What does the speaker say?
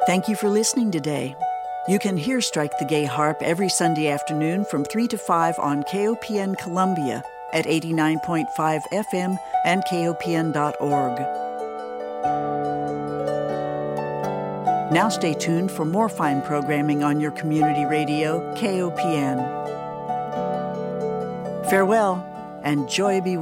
Thank you for listening today. You can hear Strike the Gay Harp every Sunday afternoon from 3 to 5 on KOPN Columbia at 89.5 FM and KOPN.org. Now stay tuned for more fine programming on your community radio, KOPN. Farewell, and joy be with you.